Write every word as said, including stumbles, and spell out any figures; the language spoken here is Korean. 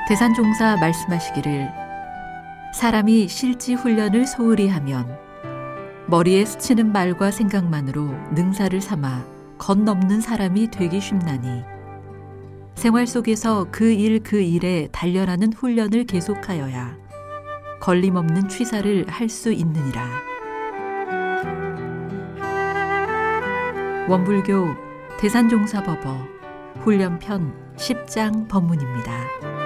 대산종사 말씀하시기를 사람이 실지 훈련을 소홀히 하면 머리에 스치는 말과 생각만으로 능사를 삼아 건넘는 사람이 되기 쉽나니 생활 속에서 그 일 그 일에 단련하는 훈련을 계속하여야 걸림없는 취사를 할 수 있느니라. 원불교 대산종사법어 훈련편 십 장 법문입니다.